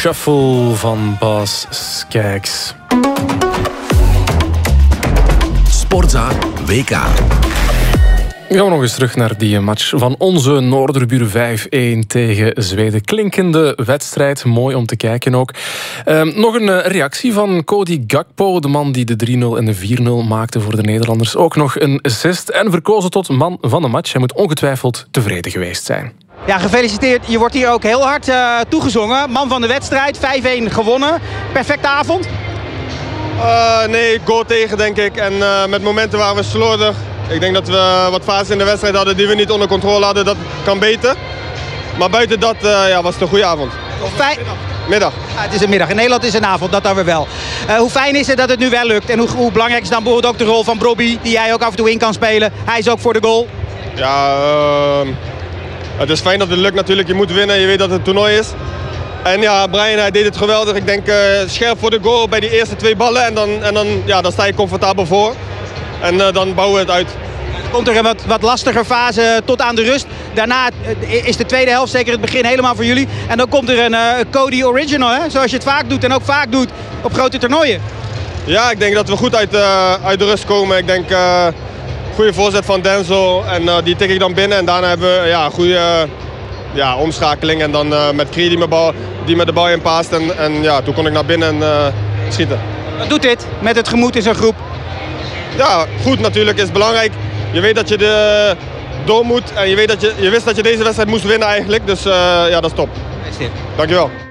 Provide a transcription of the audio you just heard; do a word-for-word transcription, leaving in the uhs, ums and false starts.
Shuffle van Bas Skijks. Sportza W K. Gaan we nog eens terug naar die match van onze Noorderburen vijf-een tegen Zweden. Klinkende wedstrijd, mooi om te kijken ook. Um, nog een uh, reactie van Cody Gakpo, de man die de drie nul en de vier nul maakte voor de Nederlanders. Ook nog een assist en verkozen tot man van de match. Hij moet ongetwijfeld tevreden geweest zijn. Ja, gefeliciteerd. Je wordt hier ook heel hard uh, toegezongen. Man van de wedstrijd, vijf-een gewonnen. Perfecte avond? Uh, nee, goal tegen denk ik. En uh, met momenten waren we slordig. Ik denk dat we wat fases in de wedstrijd hadden die we niet onder controle hadden. Dat kan beter. Maar buiten dat uh, ja, was het een goede avond. Fijn... Middag. Ja, het is een middag. In Nederland is een avond, dat dan weer wel. Uh, hoe fijn is het dat het nu wel lukt? En hoe, hoe belangrijk is dan bijvoorbeeld ook de rol van Brobby, die jij ook af en toe in kan spelen? Hij is ook voor de goal. Ja, uh, het is fijn dat het lukt natuurlijk. Je moet winnen, je weet dat het een toernooi is. En ja, Brian hij deed het geweldig. Ik denk uh, scherp voor de goal bij die eerste twee ballen. En dan, en dan, ja, dan sta je comfortabel voor. En uh, dan bouwen we het uit. Komt er een wat, wat lastiger fase tot aan de rust. Daarna is de tweede helft, zeker het begin, helemaal voor jullie. En dan komt er een uh, Cody Original, hè? Zoals je het vaak doet en ook vaak doet op grote toernooien. Ja, ik denk dat we goed uit, uh, uit de rust komen. Ik denk uh, goede voorzet van Denzel en uh, die tik ik dan binnen. En daarna hebben we ja, goede uh, ja, omschakeling. En dan uh, met Krie die, die met de bal inpaast. En, en ja, toen kon ik naar binnen en uh, schieten. Wat doet dit met het gemoed in zo'n groep? Ja, goed natuurlijk is belangrijk. Je weet dat je de door moet en je, weet dat je, je wist dat je deze wedstrijd moest winnen eigenlijk. Dus uh, ja, dat is top. Dankjewel.